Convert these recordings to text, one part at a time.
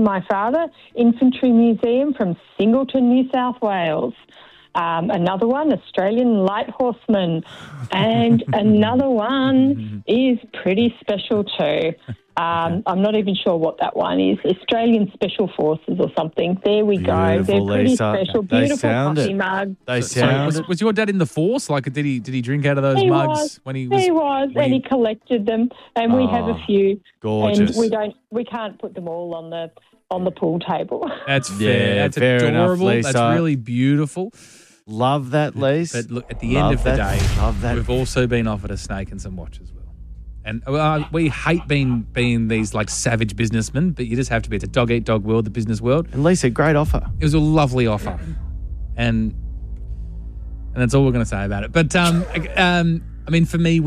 my father, Infantry Museum from Singleton, New South Wales. Another one, Australian Light Horsemen. And another one is pretty special too. I'm not even sure what that one is. Australian Special Forces or something. There we go. They're pretty special. Beautiful coffee mugs. Was your dad in the force? Like, did he drink out of those mugs when he was? He was, and he collected them, and we have a few. Gorgeous. And we can't put them all on the pool table. That's fair. That's fair adorable. enough, Lisa. That's really beautiful. Love that, Lisa. But look, at the end of the day, we've also been offered a snake and some watch as well. And we hate being these like savage businessmen, but you just have to be. It's a dog-eat-dog world, the business world. And Lisa, great offer. It was a lovely offer. And that's all we're going to say about it. But, I mean, for me,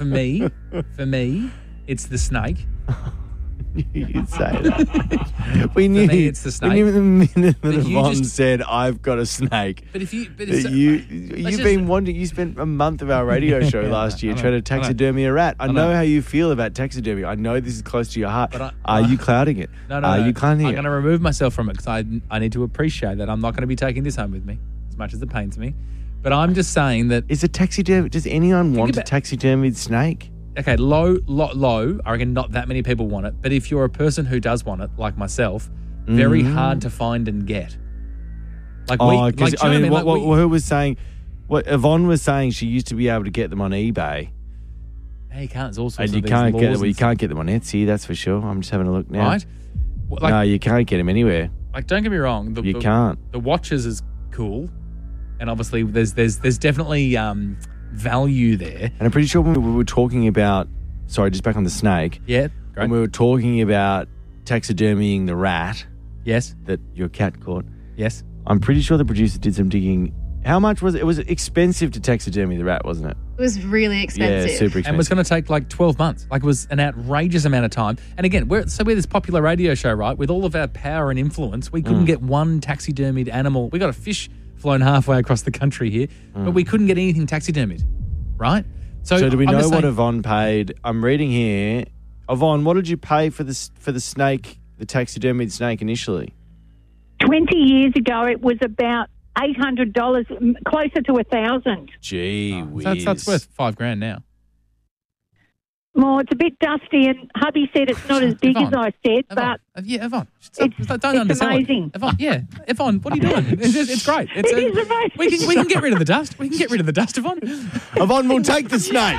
it's the snake. You say that. We knew. For me, it's the snake. We knew the minute that Yvonne said, "I've got a snake." But you've been you spent a month of our radio show last year trying to taxidermy a rat. I know how you feel about taxidermy. I know this is close to your heart. Are you clouding it? No. Are you clouding it? I'm going to remove myself from it because I need to appreciate that I'm not going to be taking this home with me, as much as it pains me. But I'm just saying that is a taxidermy. Does anyone want a taxidermied snake? Okay, low. I reckon not that many people want it. But if you're a person who does want it, like myself, very hard to find and get. Like, who was saying? What Yvonne was saying, she used to be able to get them on eBay. No, you can't. It's all sorts and of you these can't laws get them. Well, you can't get them on Etsy. That's for sure. I'm just having a look now. Right? No, you can't get them anywhere. Like, don't get me wrong. You can't. The watches is cool, and obviously there's definitely value there. And I'm pretty sure when we were talking about, sorry, just back on the snake. Yeah, great. When we were talking about taxidermying the rat. Yes. That your cat caught. Yes. I'm pretty sure the producer did some digging. How much was it? It was expensive to taxidermy the rat, wasn't it? It was really expensive. Yeah, super expensive. And it was going to take like 12 months. Like, it was an outrageous amount of time. And again, we're this popular radio show, right? With all of our power and influence, we couldn't get one taxidermied animal. We got a fish flown halfway across the country here, but we couldn't get anything taxidermied, right? So do we know what Yvonne paid? I'm reading here. Yvonne, what did you pay for the snake, the taxidermied snake initially? 20 years ago, it was about $800, closer to $1,000. Gee whiz. That's worth $5,000 now. Well, it's a bit dusty, and hubby said it's not as big as I said, but yeah, Yvonne, it's amazing. Yvonne, what are you doing? It's great. It is amazing. We can get rid of the dust. We can get rid of the dust, Yvonne. Yvonne will take the snake.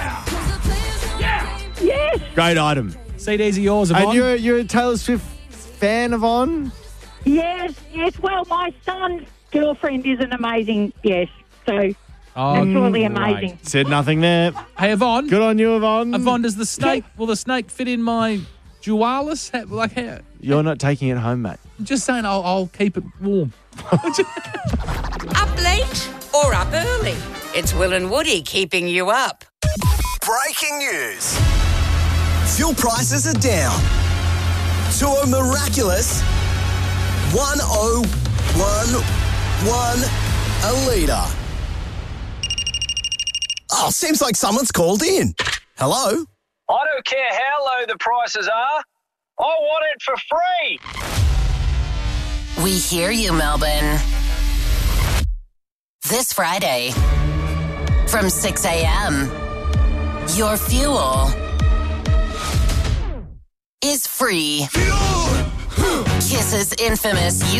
Yes. Great item. CDs are yours, Yvonne. And you're a Taylor Swift fan, Yvonne? Yes. Well, my son's girlfriend is an amazing, so... Oh, truly amazing. Said nothing there. Hey, Yvonne. Good on you, Yvonne. Yvonne, will the snake fit in my Dualis? Like, how? You're not taking it home, mate. I'm just saying I'll keep it warm. Up late or up early? It's Will and Woody keeping you up. Breaking news. Fuel prices are down to a miraculous 101.1 a litre. Oh, seems like someone's called in. Hello? I don't care how low the prices are. I want it for free. We hear you, Melbourne. This Friday, from 6 a.m., your fuel is free. Kiss's infamous